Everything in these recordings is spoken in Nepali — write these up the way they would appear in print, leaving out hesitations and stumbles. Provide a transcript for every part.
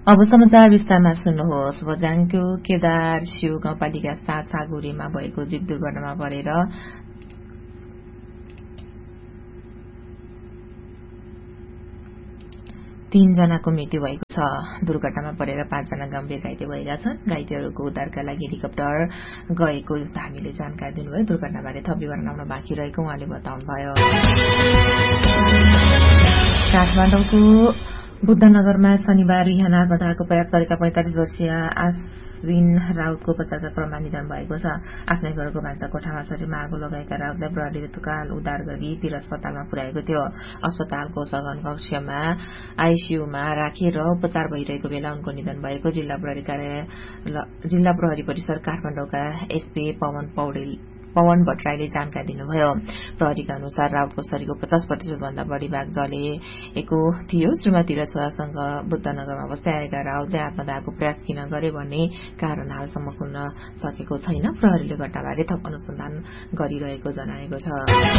अब समाचार विस्तारमा सुन्नुहोस्। बझाङको केदार शिव गाउँपालिका 7 सागुरेमा भएको जीप दुर्घटनामा परेर 3 जनाको मृत्यु भएको छ। दुर्घटनामा परेर 5 जना गम्भीर घाइते भएका छन्। घाइतेहरूको उद्धारका लागि हेलिकप्टर गएको हामीले जानकारी दिनुभयो। दुर्घटनाबारे थप विवरण आउन बाँकी रहेको उहाँले बताउनुभयो। काठमाडौँको बुद्धनगरमा शनिबार बिहान आत्मदाहको प्रयास गरेका 45 वर्षीय आश्विन राउतको उपचारका क्रममा निधन भएको छ। आफ्नै घरको भान्सा कोठामा शरीरमा आगो लगाएका राउतलाई प्रहरीले तत्काल उद्धार गरी वीर अस्पतालमा पुर्याएको थियो। अस्पतालको सघन कक्षमा आईसीयूमा राखेर उपचार भइरहेको बेला उनको निधन भएको जिल्ला प्रहरी परिसर काठमाडौँका एसपी पवन भट्टराईले जानकारी दिनुभयो। प्रहरीका अनुसार राउतको शरीरको 50% भन्दा बढ़ी भाग जलेको थियो। श्रीमती र छोरासँग बुद्धनगरमा बस्दै आएका राउतले आत्मदाहको प्रयास किन गरे भन्ने कारण हालसम्म खुल्न सकेको छैन। प्रहरीले घटनाबारे थप अनुसन्धान गरिरहेको जनाएको छ।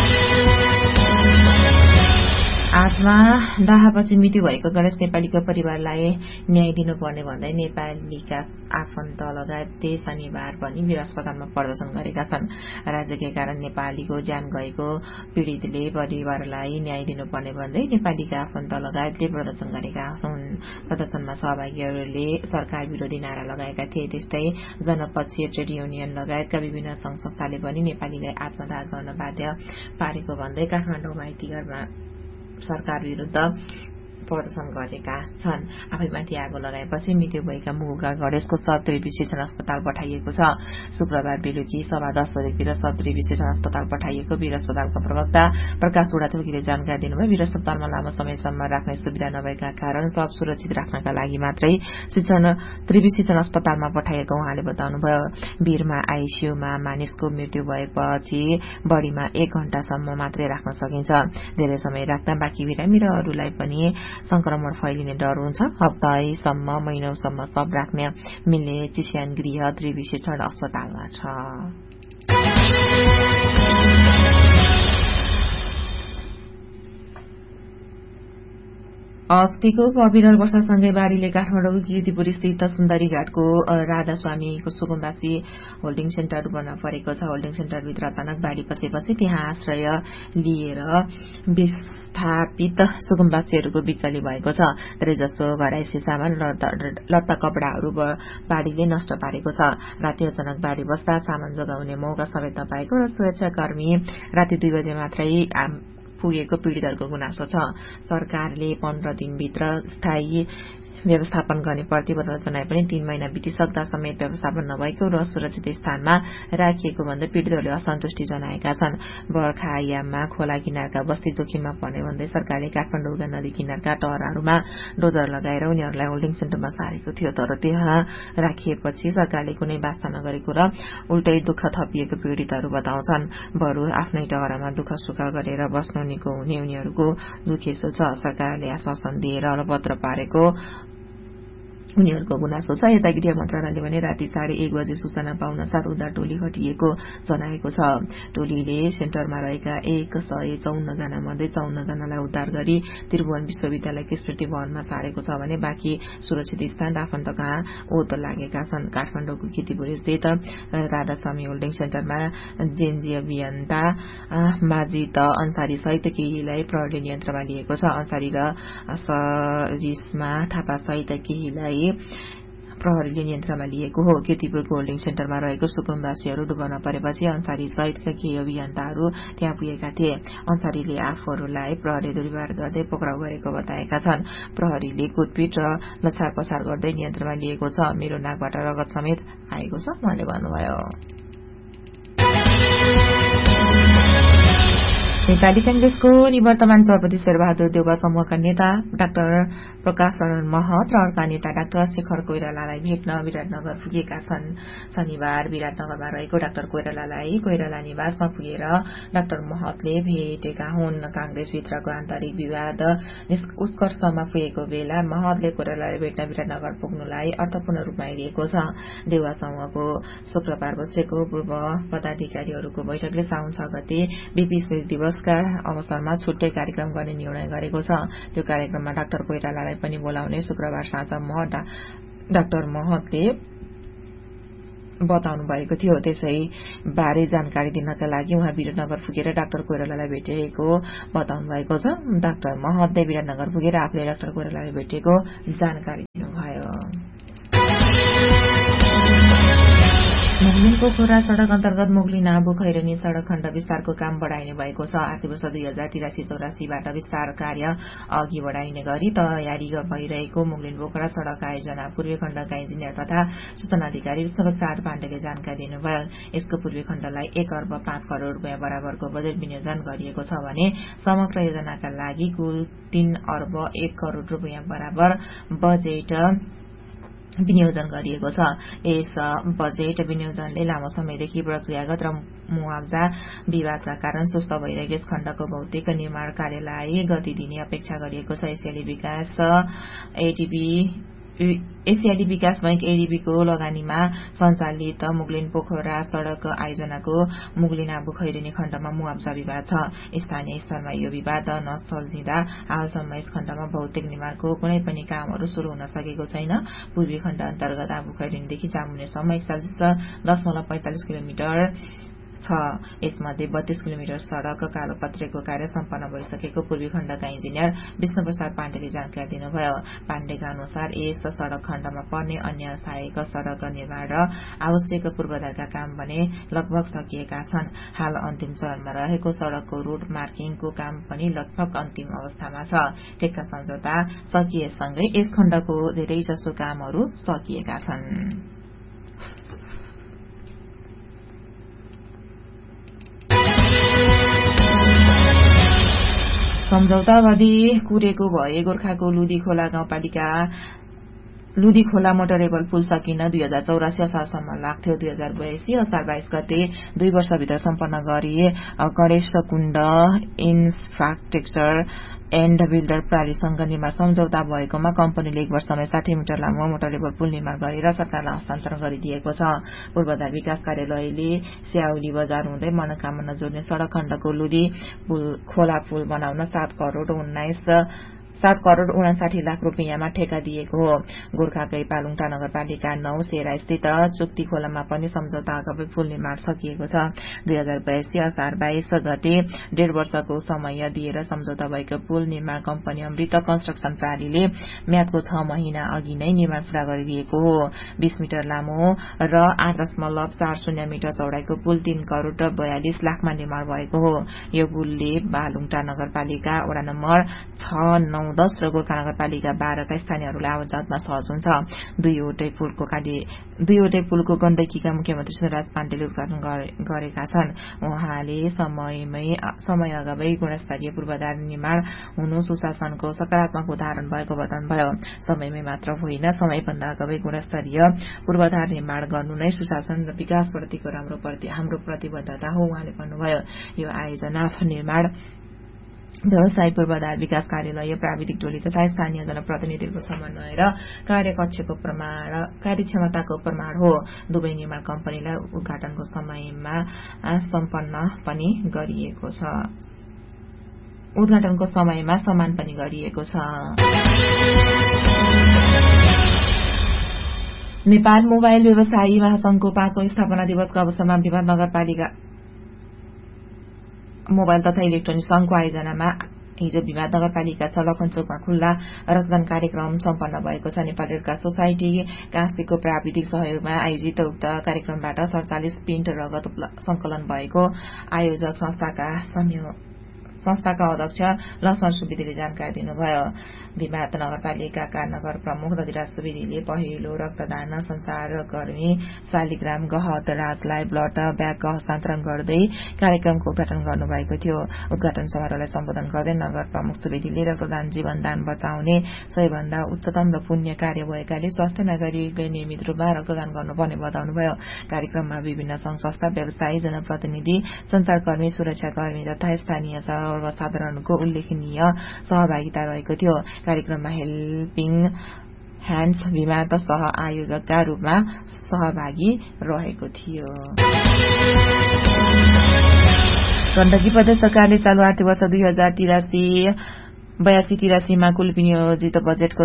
आजमा दाहापछि मृत्यु भएको गणेश नेपालीको परिवारलाई न्याय दिनुपर्ने भन्दै नेपालीका आफन्त लगायतले शनिबार पनि वीर अस्पतालमा प्रदर्शन गरेका छन्। राज्यकै कारण नेपालीको ज्यान गएको पीड़ितले परिवारलाई न्याय दिनुपर्ने भन्दै नेपालीका आफन्त लगायतले प्रदर्शन गरेका हुन्। प्रदर्शनमा सहभागीहरूले सरकार विरोधी नारा लगाएका थिए। त्यस्तै जनपक्षीय ट्रेड युनियन लगायतका विभिन्न संघ संस्थाले पनि नेपालीलाई आत्मदाह गर्न बाध्य पारेको भन्दै काठमाडौँमा आइतबारमा सरकार विरुद्ध प्रदर्शन गरेका छन्। आफैमाथि आगो लगाएपछि मृत्यु भएका मुगुका गणेशको शव त्रिवी विशेषण अस्पताल पठाइएको छ। शुक्रबार बेलुकी 7:15 बजेतिर शव त्रिवी विशेषण अस्पताल पठाइएको वीर अस्पतालका प्रवक्ता प्रकाश उडाथोकीले जानकारी दिनुभयो। वीर अस्पतालमा लामो समयसम्म राख्ने सुविधा नभएका कारण शव सुरक्षित राख्नका लागि मात्रै त्रिवी शिक्षण अस्पतालमा पठाइएको उहाँले बताउनुभयो। वीरमा आईसीयूमा मानिसको मृत्यु भएपछि बढ़ीमा 1 घण्टासम्म मात्रै राख्न सकिन्छ। धेरै समय राख्दा बाँकी बिरामी र अरूलाई पनि संक्रमण फैलिने डर हुन्छ। हप्तासम्म महिनौसम्म शव राख्न मिल्ने चिस्यान गृह त्रिवी शिक्षण अस्पतालमा छ। अस्तिको अविरल वर्षासँगै बाढ़ीले काठमाडौँको कीर्तिपुर स्थित सुन्दरी घाटको राधास्वामीको सुकुम्बासी होल्डिङ सेन्टर डुब्न परेको छ। होल्डिङ सेन्टरभित्र अचानक बाढ़ी पसेपछि त्यहाँ आश्रय लिएर विस्थापित सुकुम्बासीहरूको बिचली भएको छ। धेरैजसो घरायसी सामान लत्ता कपडाहरू बाढ़ीले नष्ट पारेको छ। राति अचानक बाढ़ी बस्दा सामान जोगाउने मौका समेत नपाएको र सुरक्षाकर्मी राति 2 बजे मात्रै पुगेको पीड़ितहरूको गुनासो छ। सरकारले 15 दिनभित्र स्थायी व्यवस्थापन गर्ने प्रतिबद्धता जनाए पनि 3 महिना बितिसक्दा समेत व्यवस्थापन नभएको र सुरक्षित स्थानमा राखिएको भन्दै पीड़ितहरूले असन्तुष्टि जनाएका छन्। बर्खायाममा खोला किनारका बस्ती जोखिममा पर्ने भन्दै सरकारले काठमाडौँका नदी किनारका टहराहरूमा डोजर लगाएर उनीहरूलाई होल्डिङ सेन्टरमा सारेको थियो। तर त्यहाँ राखिएपछि सरकारले कुनै वास्ता नगरेको र उल्टै दुःख थपिएको पीड़ितहरू बताउँछन्। बरु आफ्नै टहरामा दुःख सुख गरेर बस्नु निको हुने उनीहरूको दुखेसो छ। सरकारले आश्वासन दिएर अलपत्र पारेको उनीहरूको गुनासो छ। यता गृह मन्त्रालयले भने राति 1:30 बजे सूचना पाउन साथ उद्धार टोली खटिएको जनाएको छ। टोलीले सेन्टरमा रहेका 154 जना मध्ये 54 जनालाई उद्धार गरी त्रिभुवन विश्वविद्यालयको स्मृति भवनमा सारेको छ भने बाँकी सुरक्षित स्थान आफन्त कहाँ ओत लागेका छन्। काठमाडौँको कीर्तिपुर स्थित राधास्वामी होल्डिङ सेन्टरमा जेएनजी अभियन्ता माजिद अन्सारी सहित केहीलाई प्रहरीले नियन्त्रणमा लिएको छ। अन्सारी र सरिस्मा थापा सहित केहीलाई प्रहरीले नियन्त्रणमा लिएको हो। कीर्तिपुरको होल्डिङ सेन्टरमा रहेको सुकुम्बासीहरू डुब्न परेपछि अन्सारी सहितका केही अभियन्ताहरू त्यहाँ पुगेका थिए। अन्सारीले आफूहरूलाई प्रहरी दुर्व्यवहार गर्दै पक्राउ गरेको बताएका छन्। प्रहरीले कुटपिट र लछार पछार गर्दै नियन्त्रणमा लिएको छ। मेरो नाकबाट रगत समेत आएको छ उहाँले भन्नुभयो। नेपाली कांग्रेसको निवर्तमान सभापति शेरबहादुर देउवा समूहका नेता डाक्टर प्रकाश शरण महत र अर्का नेता डाक्टर शेखर कोइरालालाई भेट्न विराटनगर पुगेका छन्। शनिबार विराटनगरमा रहेको डाक्टर कोइरालालाई कोइराला निवासमा पुगेर डाक्टर महतले भेटेका हुन्। कांग्रेसभित्रको आन्तरिक विवाद उत्कर्षमा पुगेको बेला महतले कोइरालालाई भेट्न विराटनगर पुग्नुलाई अर्थपूर्ण रूपमा हेरिएको छ। देउवा समूहको शुक्रबार बसेको पूर्व पदाधिकारीहरूको बैठकले साउन 6 गते बीपी स्मृति दिवस दिवसका अवसरमा छुट्टै कार्यक्रम गर्ने निर्णय गरेको छ। त्यो कार्यक्रममा डाक्टर कोइरालालाई पनि बोलाउने शुक्रबार साँझ डाक्टर महतले बताउनु भएको थियो। त्यसै बारे जानकारी दिनका लागि उहाँ विराटनगर पुगेर डाक्टर कोइरालालाई भेटेको बताउनु भएको छ। डाक्टर महतले विराटनगर पुगेर आफूले डाक्टर कोइरालालाई भेटेको जानकारी दिनुभयो। मुगलिन पोखरा सड़क अन्तर्गत मुगलिन आबु खैरनी सड़क खण्ड विस्तारको काम बढ़ाइने भएको छ। आर्थिक वर्ष 2083-84 बाट विस्तार कार्य अघि बढ़ाइने गरी तयारी भइरहेको मुगलिन पोखरा सड़क आयोजना पूर्वी खण्डका इन्जिनियर तथा सूचना अधिकारी विष्णुप्रसाद पाण्डेले जानकारी दिनुभयो। यसको पूर्वी खण्डलाई 1 अर्ब 5 करोड़ रुपियाँ बराबरको बजेट विनियोजन गरिएको छ भने समग्र योजनाका लागि कुल 3 अर्ब 1 करोड़ रुपियाँ बराबर बजेट विनियोजन गरिएको छ। यस बजेट विनियोजनले लामो समयदेखि प्रक्रियागत र मुआवजा विवादका कारण सुस्त भइरहेको यस खण्डको भौतिक निर्माण कार्यलाई गति दिने अपेक्षा गरिएको छ। एसियाली विकास बैंक एडीबीको लगानीमा सञ्चालित मुगलिन पोखरा सड़क आयोजनाको मुगलिन आबु खैरनी खण्डमा मुआवजा विवाद छ। स्थानीय स्तरमा यो विवाद नसल्झिँदा हालसम्म यस खण्डमा भौतिक निर्माणको कुनै पनि कामहरू शुरू हुन सकेको छैन। पूर्वी खण्ड अन्तर्गत आबु खैरनीदेखि जामुने सम्म 41.45 किलोमिटर छ। यसमध्ये 32 किलोमिटर सड़क कालोपत्रेको कार्य सम्पन्न भइसकेको पूर्वी खण्डका इन्जिनियर विष्णुप्रसाद पाण्डेले जानकारी दिनुभयो। पाण्डेका अनुसार यस सड़क खण्डमा पर्ने अन्य सहायक सड़क निर्माण र आवश्यक पूर्वाधारका काम भने लगभग सकिएका छन्। हाल अन्तिम चरणमा रहेको सड़कको रूट मार्किङको काम पनि लगभग अन्तिम अवस्थामा छ। ठेक्का सम्झौता सकिएसँगै यस खण्डको धेरैजसो कामहरू सकिएका छन्। सम्झौता अवधि कुरेको भए गोर्खाको लुदी खोला मोटरेबल पुल सकिन 2084 असारसम्म लाग्थ्यो। 2082 असार 22 गते 2 वर्षभित्र सम्पन्न गरिए गणेशकुण्ड इन्फ्रास्ट्रक्चर एण्ड बिल्डर प्रालीसँग निर्माण सम्झौता भएकोमा कम्पनीले 1 वर्षमै 60 मिटर लामो मोटरेबल पुल निर्माण गरेर सरकारलाई हस्तान्तरण गरिदिएको छ। पूर्वाधार विकास कार्यालयले स्याउली बजार हुँदै मनोकामना जोड्ने सड़क खण्डको लुदी खोला पुल बनाउन 7 करोड़ 59 लाख रुपियाँमा ठेक्का दिएको हो। गोर्खाकै पालुङटा नगरपालिका 9 सेरा स्थित चुक्ती खोलामा पनि सम्झौता अगावै पुल निर्माण सकिएको छ। 2082 असार 22 गते 1.5 वर्षको समय दिएर सम्झौता भएको पुल निर्माण कम्पनी अमृत कन्स्ट्रक्सन प्रालीले म्यादको 6 महिना अघि नै निर्माण पूरा गरिदिएको हो। 20 मिटर लामो र 8.40 मिटर चौडाइको पुल 3 करोड़ 42 लाखमा निर्माण भएको हो। यो पुलले बालुङटा नगरपालिका वडा नम्बर 6, 9, 10 र गोर्खा नगरपालिका 12 का स्थानीयहरूलाई आवाजावतमा सहज हुन्छ। दुईवटै पुलको गण्डकीका मुख्यमन्त्री सुन्दरराज पाण्डेले उद्घाटन गरेका छन्। उहाँले समय अगावै गुणस्तरीय पूर्वाधार निर्माण हुनु सुशासनको सकारात्मक उदाहरण भएको बताउनुभयो। समयमै मात्र होइन, समयभन्दा अगावै गुणस्तरीय पूर्वाधार निर्माण गर्नु नै सुशासन र विकासप्रतिको हाम्रो प्रतिबद्धता हो उहाँले भन्नुभयो। यो आयोजना निर्माण व्यवसाय पूर्वाधार विकास कार्यालय प्राविधिक टोली तथा स्थानीय जनप्रतिनिधिको समन्वय र कार्यक्षमताको प्रमाण हो। दुवै निर्माण कम्पनीलाई उद्घाटनको समयमा सम्मान पनि गरिएको छ। नेपाल मोबाइल व्यवसायी महासंघको 5औं स्थापना दिवसको अवसरमा विवाद नगरपालिका मोबाइल तथा इलेक्ट्रोनिक संघको आयोजनामा हिजो विवाद नगरपालिका 6 लखनचोकमा खुल्ला रक्तदान कार्यक्रम सम्पन्न भएको छ। नेपाल रेड क्रस सोसाइटी कास्कीको प्राविधिक सहयोगमा आयोजित उक्त कार्यक्रमबाट 47 पिण्ड रगत संकलन भएको आयोजक संस्थाका अध्यक्ष लक्ष्मण सुवेदीले जानकारी दिनुभयो। विवाद नगरपालिकाका नगर प्रमुख दधिराज सुवेदीले पहिलो रक्तदान संचारकर्मी शालिग्राम गहत राजलाई ब्लड ब्याग हस्तान्तरण गर्दै कार्यक्रमको उद्घाटन गर्नुभएको थियो। उद्घाटन समारोहलाई सम्बोधन गर्दै नगर प्रमुख सुवेदीले रक्तदान जीवनदान बचाउने सबैभन्दा उच्चतम र पुण्य कार्य भएकाले स्वास्थ्य नागरिकले नियमित रूपमा रक्तदान गर्नुपर्ने बताउनुभयो। कार्यक्रममा विभिन्न संघ संस्था, व्यवसायी, जनप्रतिनिधि, संचारकर्मी, सुरक्षाकर्मी तथा स्थानीय सर्वसाधारणको उल्लेखनीय सहभागिता रहेको थियो। कार्यक्रममा हेल्पिङ ह्याण्ड्स विवाद सह आयोजकका रूपमा सहभागी रहेको थियो। गण्डकी प्रदेश सरकारले चालू आर्थिक वर्ष 2083-82 मा कुल विनियोजित बजेटको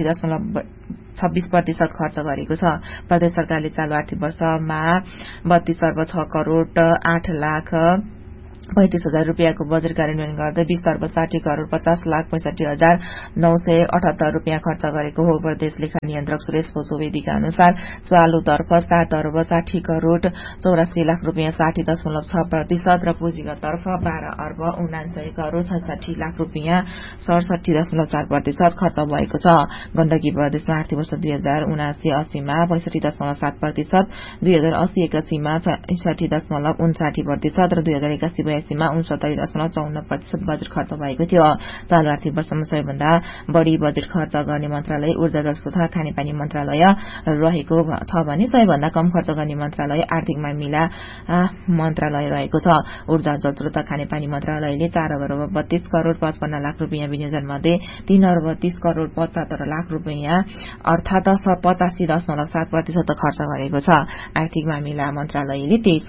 64.26% खर्च गरेको छ। प्रदेश सरकारले चालू आर्थिक वर्षमा 32 अर्ब 6 करोड़ 8 लाख 35,000 रुपियाँको बजेट कार्यान्वयन गर्दै 20 अर्ब 60 करोड़ 50 लाख 65,978 रुपियाँ खर्च गरेको हो। प्रदेश लेखा नियन्त्रक सुरेश सुवेदीका अनुसार चालुतर्फ 7 अर्ब 60 करोड़ 84 लाख रुपियाँ 60.6% र पुँजीगत तर्फ 12 अर्ब 69 करोड़ 66 लाख रुपियाँ 67.4% खर्च भएको छ। गण्डकी प्रदेशमा आर्थिक वर्ष 2079-80 मा 65.7%, 2080-81 मा 66.59% र 2081-82 मा 69.54% बजेट खर्च भएको थियो। चालू आर्थिक वर्षमा सबैभन्दा बढ़ी बजेट खर्च गर्ने मन्त्रालय ऊर्जा जलस्रोत तथा खानेपानी मन्त्रालय रहेको छ भने सबैभन्दा कम खर्च गर्ने मन्त्रालय आर्थिक मामिला मन्त्रालय रहेको छ। ऊर्जा जलस्रोत तथा खानेपानी मन्त्रालयले 4 अर्ब 32 करोड़ 55 लाख रुपियाँ विनियोजन मध्ये 3 अर्ब 30 करोड़ 75 लाख रुपियाँ अर्थात 85.7% खर्च गरेको छ। आर्थिक मामिला मन्त्रालयले 23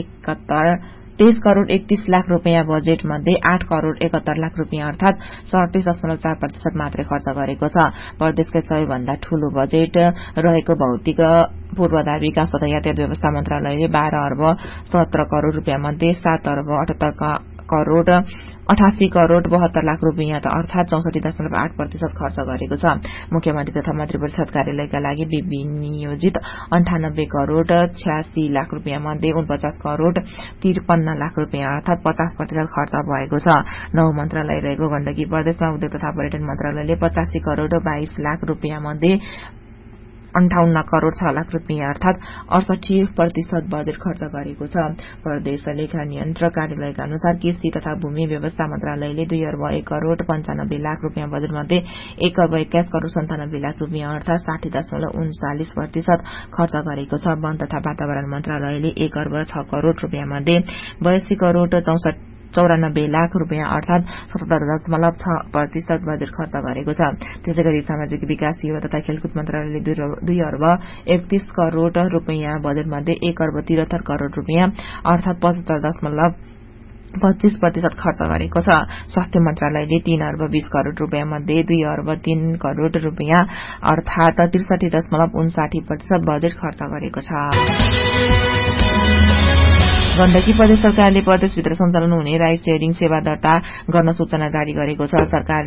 करोड़ 31 लाख रुपियाँ बजेट मध्ये 8 करोड़ 71 लाख रुपियाँ अर्थात 37.4% मात्रै खर्च गरेको छ। प्रदेशकै सबैभन्दा ठूलो बजेट रहेको भौतिक पूर्वाधार विकास तथा यातायात व्यवस्था मन्त्रालयले 12 अर्ब 17 करोड़ रुपियाँ मध्ये 7 अर्ब 88 करोड़ 72 लाख रुपियाँ अर्थात 64.8% खर्च गरेको छ। मुख्यमन्त्री तथा मन्त्री परिषद कार्यालयका लागि विनियोजित 98 करोड़ 86 लाख रुपियाँ मध्ये 49 करोड़ 53 लाख रुपियाँ अर्थात 50% खर्च भएको छ। 9 मन्त्रालय रहेको गण्डकी प्रदेशमा उद्योग तथा पर्यटन मन्त्रालयले 85 करोड़ 22 लाख रुपियाँ मध्ये 58 करोड़ 6 लाख रुपियाँ अर्थात 68% बजेट खर्च गरेको छ। प्रदेश लेखा नियन्त्रक कार्यालयका अनुसार कृषि तथा भूमि व्यवस्था मन्त्रालयले 2 अर्ब 1 करोड़ 95 लाख रुपियाँ बजेट मध्ये 1 अर्ब 21 करोड़ 97 लाख रुपियाँ अर्थात 60.39% खर्च गरेको छ। वन तथा वातावरण मन्त्रालयले 1 अर्ब 6 करोड़ रुपियाँ मध्ये 82 करोड़ 94 लाख रुपियाँ अर्थात 77.6% बजेट खर्च गरेको छ। त्यसैगरी सामाजिक विकास युवा तथा खेलकुद मन्त्रालयले 2 अर्ब 31 करोड़ रुपियाँ बजेट मध्ये 1 अर्ब 73 करोड़ रुपियाँ अर्थात 75.25% खर्च गरेको छ। स्वास्थ्य मन्त्रालयले 3 अर्ब 20 करोड़ रुपियाँ मध्ये 2 अर्ब 3 करोड़ रुपियाँ अर्थात 63.59% बजेट खर्च गरेको छ। गण्डकी प्रदेश सरकारले प्रदेशभित्र सञ्चालन हुने राइड शेयरिङ सेवा दर्ता गर्न सूचना जारी गरेको छ।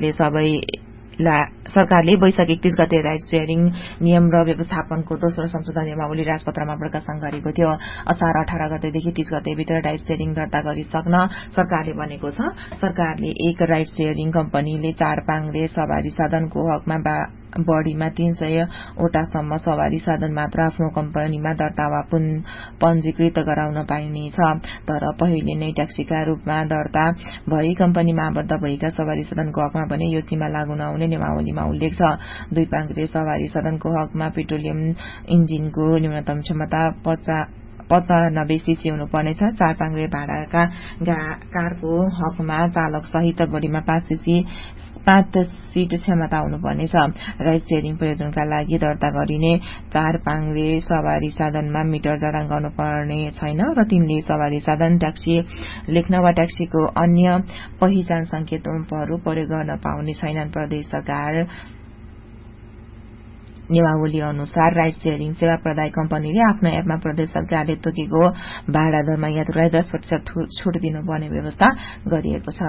सरकारले वैशाख 31 गते राइड शेयरिङ नियम र व्यवस्थापनको दोस्रो संशोधन नियमावली राजपत्रमा प्रकाशन गरेको थियो। असार 18 गतेदेखि 30 गतेभित्र राइड शेयरिङ दर्ता गरिसक्न सरकारले भनेको छ। सरकारले एक राइड शेयरिङ कम्पनीले 4 पाङ्ग्रे सवारी साधनको हकमा बढ़ीमा 300 वटासम्म सवारी साधन मात्र आफ्नो कम्पनीमा दर्ता वा पञ्जीकृत गराउन पाइनेछ। तर पहिले नै ट्याक्सीका रूपमा दर्ता भई कम्पनीमा आबद्ध भएका सवारी साधनको हकमा भने यो सीमा लागू नहुने नियमावलीमा उल्लेख छ। 2 पाङ्ग्रे सवारी साधनको हकमा पेट्रोलियम इन्जिनको न्यूनतम क्षमता 95 सीसी हुनुपर्नेछ। 4 पाङ्ग्रे भाडाका कारको हकमा चालक सहित बढ़ीमा 5 सीट क्षमता हुनुपर्नेछ। राइड शेयरिङ प्रयोजनका लागि दर्ता गरिने 4 पाङ्ग्रे सवारी साधनमा मिटर जडान गर्नुपर्ने छैन र तिनले सवारी साधन ट्याक्सी लेख्न वा ट्याक्सीको अन्य पहिचान संकेतहरू प्रयोग गर्न पाउने छैनन्। प्रदेश सरकार नियमावली अनुसार राइड शेयरिङ सेवा प्रदायक कम्पनीले आफ्नो एपमा प्रदेश सरकारले तोकेको भाडा दरमा यात्रुलाई 10% छुट दिनुपर्ने व्यवस्था गरिएको छ।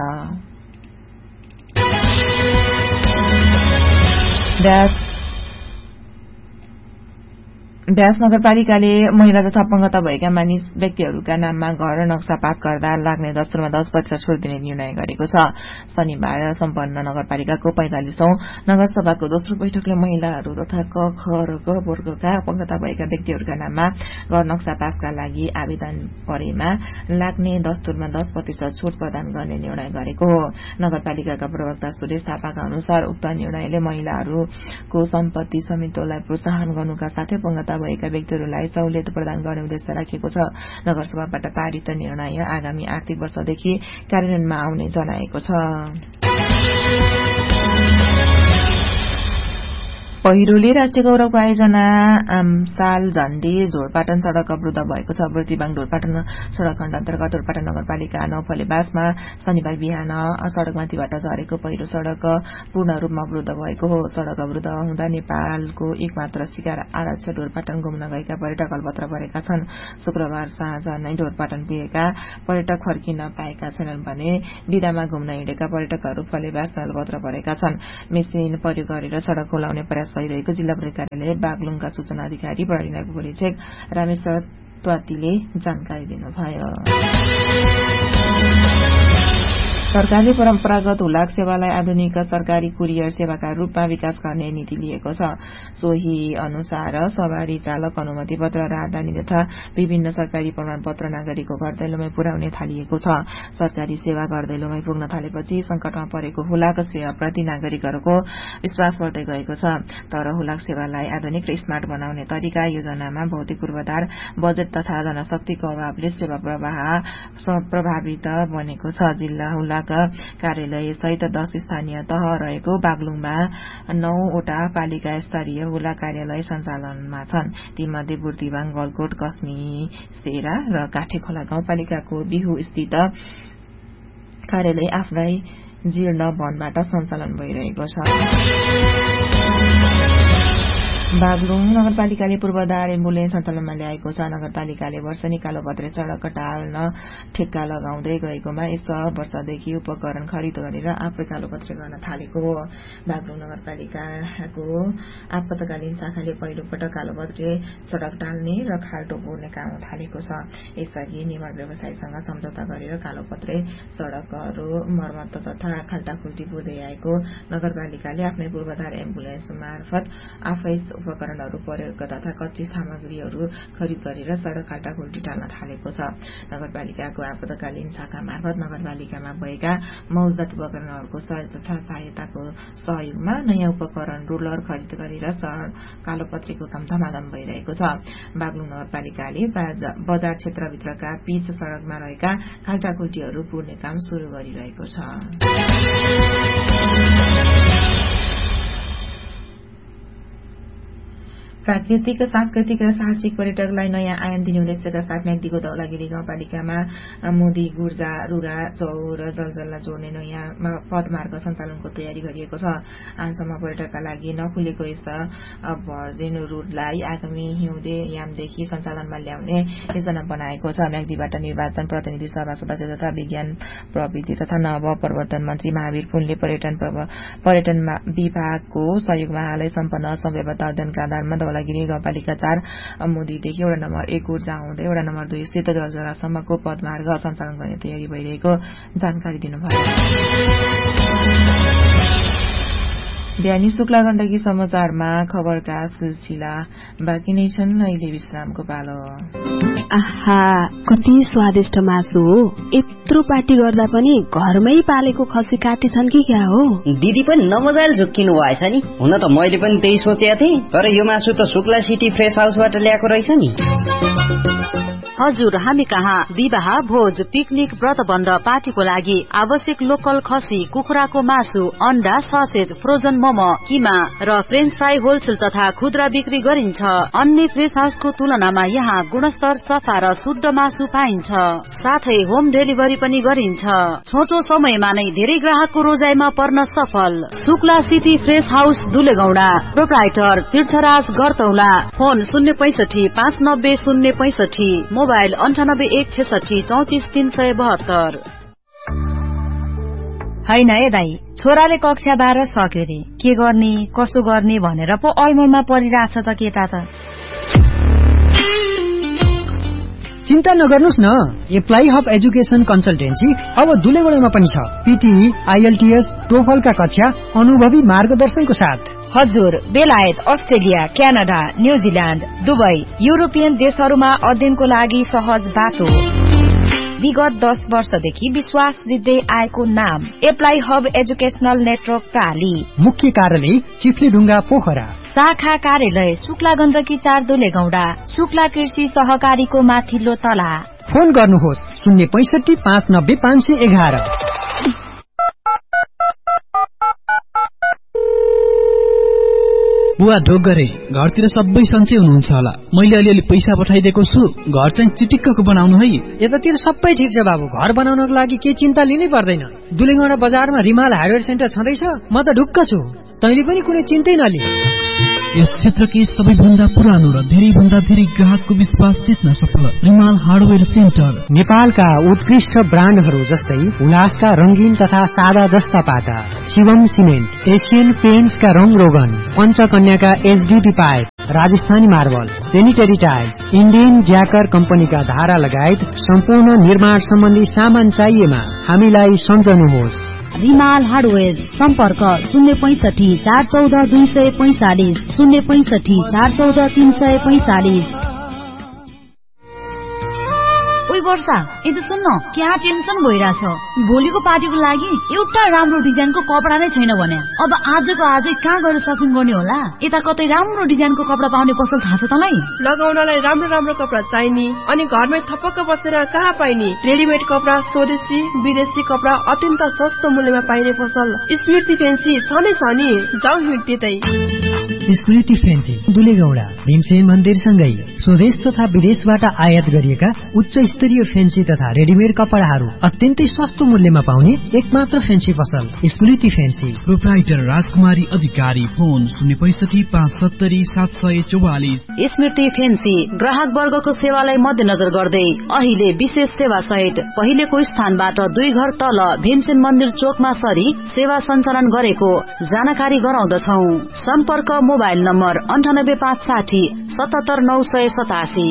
ब्यास नगरपालिकाले महिला तथा अपंगता भएका व्यक्तिहरूका नाममा घर नक्सा पास गर्दा लाग्ने दस्तुरमा 10% छुट दिने निर्णय गरेको छ। शनिबार सम्पन्न नगरपालिकाको 45औं नगरसभाको दोस्रो बैठकले महिलाहरू तथा क, ख र ग वर्गका अपंगता भएका व्यक्तिहरूका नाममा घर नक्सा पासका लागि आवेदन परेमा लाग्ने दस्तुरमा 10% छुट प्रदान गर्ने निर्णय गरेको हो। नगरपालिकाका प्रवक्ता सुरेश थापाका अनुसार उक्त निर्णयले महिलाहरूको सम्पत्ति समितिलाई प्रोत्साहन गर्नुका साथै अपंगता भएका व्यक्तिहरूलाई सहुलियत प्रदान गर्ने उद्देश्य राखेको छ। नगरसभाबाट पारित निर्णय आगामी आर्थिक वर्षदेखि कार्यान्वयनमा आउने जनाएको छ। पहिरोले राष्ट्रिय गौरवको आयोजना साल झण्डे ढोरपाटन सड़क अवरुद्ध भएको छ। बुर्तिवाङ ढोरपाटन सड़क खण्ड अन्तर्गत ढोरपाटन नगरपालिका नौफलेबासमा शनिबार बिहान सड़कमाथिबाट झरेको पहिरो सड़क पूर्ण रूपमा अवरुद्ध भएको हो। सड़क अवरुद्ध हुँदा नेपालको एकमात्र शिकार आरक्ष ढोरपाटन घुम्न गएका पर्यटक अलपत्र परेका छन्। शुक्रबार साँझ नै ढोरपाटन पुगेका पर्यटक फर्किन पाएका छैनन् भने विदामा घुम्न हिँडेका पर्यटकहरू फलेबास अलपत्र परेका छन्। मेसिन प्रयोग गरेर सड़क खोलाउने प्रयास भइरहेको जिल्ला प्रहरी कार्यालय बागलुङका सूचना अधिकारी प्रहरी परिक्षक रामेश्वर त्वातीले जानकारी दिनुभयो। सरकारले परम्परागत हुलाक सेवालाई आधुनिक सरकारी कुरियर सेवाका रूपमा विकास गर्ने नीति लिएको छ। सोही अनुसार सवारी चालक अनुमति पत्र, राहदानी तथा विभिन्न सरकारी प्रमाणपत्र नागरिकको घर दैलोमै पुर्याउने थालिएको छ। सरकारी सेवा घर दैलोमै पुग्न थालेपछि संकटमा परेको हुलाक सेवाप्रति नागरिकहरूको विश्वास बढ्दै गएको छ। तर हुलाक सेवालाई आधुनिक र स्मार्ट बनाउने तरिका योजनामा भौतिक पूर्वाधार, बजेट तथा जनशक्तिको अभावले सेवा प्रवाह प्रभावित बनेको छ। जिल्ला हुलाक कार्यालय सहित 10 स्थानीय तह रहेको बागलुङमा 9 वटा पालिका स्तरीय हुला कार्यालय सञ्चालनमा छन्। तीमध्ये बुर्तिवाङ, गलकोट, कस्मी, सेरा र काठेखोला गाउँपालिकाको बिहु स्थित कार्यालय आफ्नै जीर्ण वनबाट सञ्चालन भइरहेको छ। बागलुङ नगरपालिकाले पूर्वाधार एम्बुलेन्स सञ्चालनमा ल्याएको छ। नगरपालिकाले वर्षेनी कालोपत्रे सड़क टाल्न ठेक्का लगाउँदै गएकोमा यस वर्षदेखि उपकरण खरिद गरेर आफै कालोपत्रे गर्न थालेको हो। बागलुङ नगरपालिकाको आपतकालीन शाखाले पहिलो पटक कालोपत्रे सड़क टाल्ने र खाल्टो पुर्ने काम थालेको छ। यसअघि निर्माण व्यवसायीसँग सम्झौता गरेर कालोपत्रे सड़कहरू मर्मत तथा खाल्टाखुल्टी पुर्दै आएको नगरपालिकाले आफ्नै पूर्वाधार एम्बुलेन्स मार्फत आफै उपकरणहरू प्रयोग तथा कच्ची सामग्रीहरू खरिद गरेर सड़क खाल्टाखुल्टी टाल्न थालेको छ। नगरपालिकाको आपतकालीन शाखा मार्फत नगरपालिकामा भएका मौजूद उपकरणहरूको सहायताको सहयोगमा नयाँ उपकरण रोलर खरिद गरेर कालोपत्रेको काम धमाधम भइरहेको छ। बागलुङ नगरपालिकाले बजार क्षेत्रभित्रका पिच सड़कमा रहेका खाल्टाखुल्टीहरू पुर्ने काम शुरू गरिरहेको छ। प्राकृतिक, सांस्कृतिक र साहसिक पर्यटकलाई नयाँ आयाम दिने उद्देश्यका साथ म्याग्दीको धौलागिरी गाउँपालिकामा मोदी गुर्जा रुगा चौर जलजललाई जोड्ने नयाँ पदमार्ग सञ्चालनको तयारी गरिएको छ। आजसम्म पर्यटकका लागि नखुलेको यस भर्जिन रूटलाई आगामी हिउँदे यामदेखि सञ्चालनमा ल्याउने योजना बनाएको छ। म्याग्दीबाट निर्वाचन प्रतिनिधि सभा सदस्य तथा विज्ञान प्रविधि तथा नव प्रवर्तन मन्त्री महावीर पुनले पर्यटन विभागको सहयोगमा हालै सम्पन्न सम्भाव्यता अध्ययनका आधारमा धौलागिरी गाउँपालिका 4 मोदीदेखि वडा नम्बर 1 ऊर्जा हुँदै वडा नम्बर 2 स्थित जलजलासम्मको पदमार्ग सञ्चालन गर्ने तयारी भइरहेको जानकारी दिनुभयो। बिहानी शुक्ला गण्डकी समाचारमा खबरका सिलसिला बाँकी नै छन्। अहिले विश्रामको पालो। आहा, कति स्वादिष्ट मासु हो। यत्रो पार्टी गर्दा पनि घरमै पालेको खसी काटी छन् कि क्या हो? दिदी पनि नमजाले झुक्किनु भएछ नि। हुन त मैले पनि त्यही सोचेको थिएँ, तर यो मासु त शुक्ला सिटी फ्रेश हाउसबाट ल्याएको रहेछ नि। हजुर, हामी कहाँ विवाह, भोज, पिकनिक, व्रतबन्ध, पार्टीको लागि आवश्यक लोकल खसी, कुखुराको मासु, अण्डा, ससेज, फ्रोजन मोमो, किमा र फ्रेन्च फ्राई होलसेल तथा खुद्रा बिक्री गरिन्छ। अन्य फ्रेश हाउसको तुलनामा यहाँ गुणस्तर, सफा र शुद्ध मासु पाइन्छ। साथै होम डेलिभरी पनि गरिन्छ। छोटो समयमा नै धेरै ग्राहकको रोजाइमा पर्न सफल। Shukla city fresh house दुलेगौडा, proprietor तीर्थराज गरतौला। Phone 065 590 065, mobile 98 166 34 372। हैन ए दाई, छोराले कक्षा 12 सक्यो रे, के गर्ने कसो गर्ने भनेर पो अलमलमा परिरहेछ त केटा त। चिन्ता नगर्नुस् न, एप्लाई हब एजुकेसन कन्सल्टेन्सी अब दुलेगौडामा पनि छ। पीटी, आईएलटीएस, टोफलका कक्षा अनुभवी मार्गदर्शनको साथ। हजुर, बेलायत, Australia, Canada, New Zealand, Dubai, European देशहरूमा अध्ययनको लागि सहज बाटो। विगत 10 वर्षदेखि विश्वास दिँदै आएको नाम एप्लाई हब एजुकेशनल नेटवर्क प्राली। मुख्य कार्यालय चिफ्लेढुङ्गा पोखरा। शाखा कार्यालय शुक्ला गण्डकी 4 दुलेगौडा, शुक्ला कृषि सहकारीको माथिल्लो तला। फोन गर्नुहोस् 065 590 511। बुवा ढोक गरे घरतिर सबै सन्चै हुनुहुन्छ होला। मैले अलिअलि पैसा पठाइदिएको छु, घर चाहिँ चिटिक्कको बनाउनु है। यतातिर सबै ठिक छ बाबु, घर बनाउनको लागि केही चिन्ता लिनै पर्दैन। दुलेगौडा बजारमा रिमाल हार्डवेयर सेन्टर छँदैछ, म त ढुक्क छु। तैँले पनि कुनै चिन्तै नलि। यस क्षेत्रकै सबैभन्दा पुरानो र धेरैभन्दा धेरै ग्राहकको विश्वास जित्न सफल रिमाल हार्डवेयर सेन्टर। नेपालका उत्कृष्ट ब्रान्डहरू जस्तै उल्लासका रंगीन तथा सादा जस्ता पाटा, शिवम सिमेन्ट, एशियन पेन्ट्सका रंग रोगन, पञ्चकन्याका HDP pipe, Rajasthani marble, sanitary tiles, Indian ज्याकर कम्पनीका धारा लगायत सम्पूर्ण निर्माण सम्बन्धी सामान चाहिएमा हामीलाई सम्झनुहोस्। रिमाल हार्डवेयर सम्पर्क 065 414 245 065 414 345। ओइ वर्षा, यदि सुन्न क्या टेन्सन भइरहेछ। भोलिको पार्टीको लागि एउटा राम्रो डिजाइनको कपडा नै छैन भने अब आजको आजै कहाँ गएर सपिङ गर्ने होला? यता कतै राम्रो डिजाइनको कपडा पाउने पसल थाहा छ तँलाई? लगाउनलाई राम्रो राम्रो कपडा चाहिने अनि घरमै थपक्क बसेर कहाँ पाइने? रेडिमेड कपडा, स्वदेशी विदेशी कपडा अत्यन्त सस्तो मूल्यमा पाइने पसल स्मृति फेन्सी छ नै छ नि। जाउँ हिँड्दै। स्मृति फेन्सी दुलेगौडा भीमसेन मन्दिरसँगै स्वदेश तथा विदेशबाट आयात गरिएका उच्च स्तरीय फेन्सी तथा रेडिमेड कपडाहरू अत्यन्तै सस्तो मूल्यमा पाउने एकमात्र फेन्सी पसल स्मृति फेन्सी। प्रोप्राइटर राजकुमारी अधिकारी, फोन 065 570 744। स्मृति फेन्सी ग्राहक वर्गको सेवालाई मध्यनजर गर्दै अहिले विशेष सेवा सहित पहिलेको स्थानबाट 2 घर तल भीमसेन मन्दिर चोकमा सरी सेवा सञ्चालन गरेको जानकारी गराउँदछौ। सम्पर्क मोबाइल नम्बर 98560 77 987।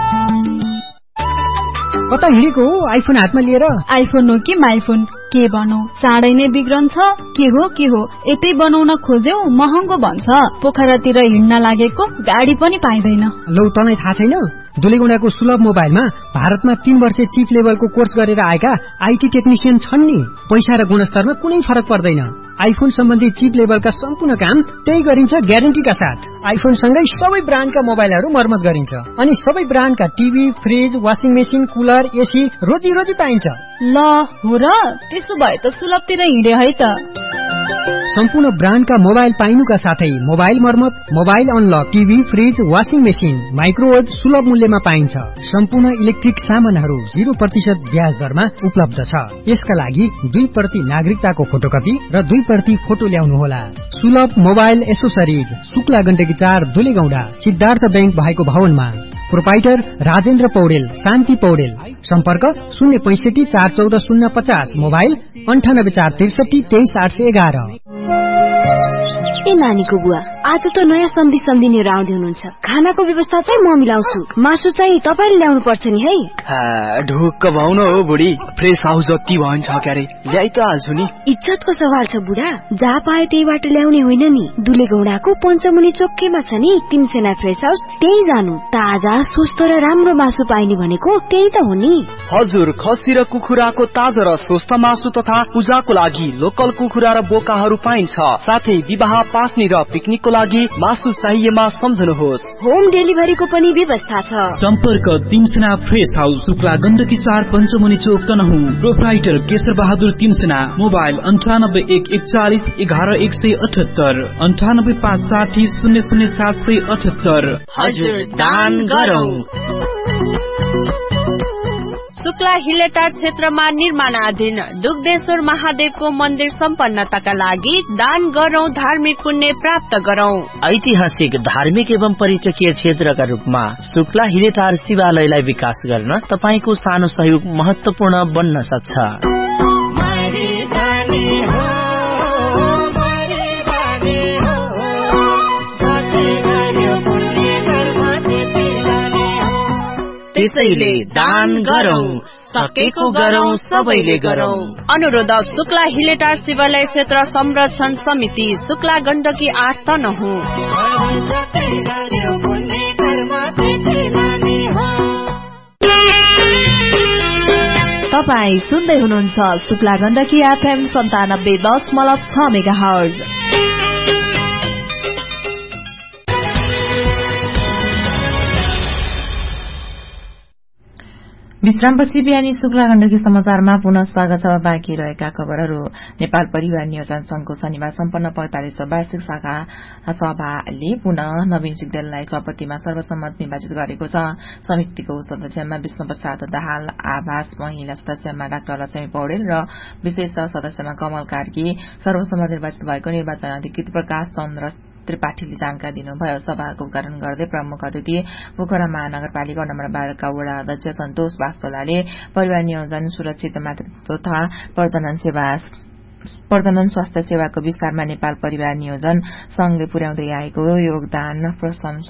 कता हिँडेको हो आइफोन हातमा लिएर? आइफोन हो कि माइफोन के बनौ, चाँडै नै बिग्रन्छ। के हो यतै बनाउन खोज्यौ महँगो भन्छ। पोखरातिर हिँड्न लागेको गाडी पनि पाइँदैन। लौ तँलाई थाहा छैन? दुलेगौडाको सुलभ मोबाइलमा भारतमा 3 वर्ष चिप लेभलको कोर्स गरेर आएका आईटी टेक्निशियन छन् नि। पैसा र गुणस्तरमा कुनै फरक पर्दैन। आइफोन सम्बन्धी चिप लेभलका सम्पूर्ण काम त्यही गरिन्छ ग्यारेन्टीका साथ। आइफोन सँगै सबै ब्रान्डका मोबाइलहरू मर्मत गरिन्छ अनि सबै ब्रान्डका TV, fridge, washing machine, cooler, AC रोजी पाइन्छ। ल हो र, त्यसो भए त सुलभतिर हिँडे है त। सम्पूर्ण ब्रान्डका मोबाइल पाइनुका साथै मोबाइल मर्मत, mobile unlock, TV, fridge, washing machine, microwave सुलभ मूल्यमा पाइन्छ। सम्पूर्ण इलेक्ट्रिक सामानहरू 0% ब्याज दरमा उपलब्ध छ। यसका लागि 2% नागरिकताको फोटोकपी र 2% फोटो ल्याउनुहोला। सुलभ mobile accessories, Shukla Gandaki 4 दुलेगौडा, Siddhartha bank भएको भवनमा। प्रोपाइटर राजेन्द्र पौडेल, शान्ति पौडेल। सम्पर्क 065 414 050, मोबाइल 98 463 23 811। ए नानीको बुवा, आज त नयाँ सम्धी लिएर आउँदै हुनुहुन्छ। खानाको व्यवस्था चाहिँ म मिलाउँछु, मासु चाहिँ तपाईले ल्याउनु पर्छ नि है। ढुक्क भाउ न हो बुढी, फ्रेस हाउस जति भन्छ क्यारे ल्याइ त हाल्छु नि। इज्जतको सवाल छ बुढा, जहाँ पाए त्यहीबाट ल्याउने होइन नि। दुलेगौडाको पञ्चमुनि चोकमा छ नि तिमसेना फ्रेस हाउस, त्यही जानु। ताजा स्वस्थ र राम्रो मासु पाइने भनेको त्यही त हो नि। हजुर, खसी र कुखुराको ताजा र स्वस्थ मासु तथा पूजाको लागि लोकल कुखुरा र बोकाहरू पाइन्छ। साथै विवाह, पास्नी र पिकनिकको लागि मासु चाहिएमा सम्झनुहोस्। होम डेलिभरीको पनि व्यवस्था छ। सम्पर्क तिमसेना फ्रेस हाउस, शुक्ला गण्डकी 4 पञ्चमुनि चोक तनहुँ। प्रोप्राइटर केशर बहादुर तिमसेना, मोबाइल 98 141 11 178 98 560 00 778। हजुर, दान गरौँ। शुक्ला हिलेटार क्षेत्रमा निर्माणाधीन दुग्धेश्वर महादेवको मन्दिर सम्पन्नताका लागि दान गरौं, धार्मिक पुण्य प्राप्त गरौं। ऐतिहासिक, धार्मिक एवं पर्यटकीय क्षेत्रका रूपमा शुक्ला हिलेटार शिवालयलाई विकास गर्न तपाईको सानो सहयोग महत्वपूर्ण बन्न सक्छ। त्यसैले दान गरौं, सकेको गरौं, सबैले गरौं। अनुरोधक शुक्ला हिलेटार शिवालय क्षेत्र संरक्षण समिति, शुक्ला गण्डकी 8 तनहुँ। तपाई सुन्दै हुनुहुन्छ शुक्ला गण्डकी FM 97.6 मेगाहर्ज। विश्रामपछि बिहानी शुक्ला गण्डकी समाचारमा पुनः स्वागत छ। बाँकी रहेका खबरहरू। नेपाल परिवार नियोजन संघको शनिबार सम्पन्न 45औं वार्षिक शाखा सभाले पुनः नवीन सिग्देललाई सभापतिमा सर्वसम्मत निर्वाचित गरेको छ। समितिको सदस्यमा विष्णु प्रसाद दाहाल, आवास महिला सदस्यमा डाक्टर लक्ष्मी पौडेल र विशेष सदस्यमा कमल कार्की सर्वसम्मत निर्वाचित भएको निर्वाचन अधिकृत प्रकाश चन्द्र त्रिपाठीले जानकारी दिनुभयो। सभाको उद्घाटन गर्दै प्रमुख अतिथि पोखरा महानगरपालिका नम्बर 12 का वडा अध्यक्ष सन्तोष वास्तोलाले परिवार नियोजन, सुरक्षित मातृत्व तथा प्रजनन स्वास्थ्य सेवाको विस्तारमा नेपाल परिवार नियोजन संघले पुर्याउँदै आएको योगदान प्रशंसा